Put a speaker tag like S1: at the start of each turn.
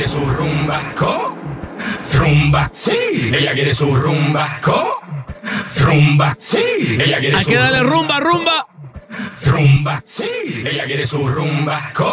S1: su rumba. Rumba, sí. Ella quiere su rumba. Rumba, sí. Ella quiere
S2: Hay
S1: su
S2: que darle
S1: rumba.
S2: rumba.
S1: Rumba, sí. Ella quiere su rumba.